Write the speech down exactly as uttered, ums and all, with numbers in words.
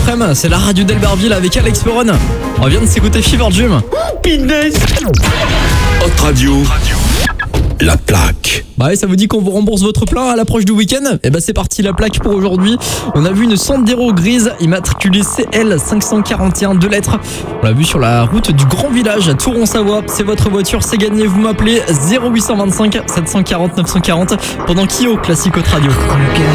l'après-midi, c'est la radio d'Albertville avec Alex Perron. On vient de s'écouter Fever Dream. Hot Radio, la plaque. Bah ouais, ça vous dit qu'on vous rembourse votre plein à l'approche du week-end? Et bah c'est parti, la plaque pour aujourd'hui. On a vu une Sandero grise immatriculée C L cinq cent quarante et un, deux lettres. On l'a vu sur la route du Grand Village à Tours-en-Savoie. C'est votre voiture, c'est gagné. Vous m'appelez zéro huit cent vingt-cinq sept cent quarante neuf cent quarante pendant Kyo Classique Hot Radio.